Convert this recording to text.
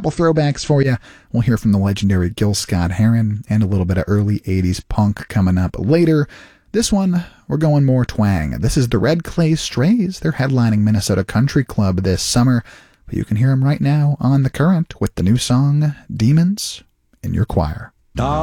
couple throwbacks for you. We'll hear from the legendary Gil Scott-Heron and a little bit of early 80s punk coming up later. This one, we're going more twang. This is the Red Clay Strays. They're headlining Minnesota Country Club this summer, but you can hear them right now on The Current with the new song, Demons in Your Choir.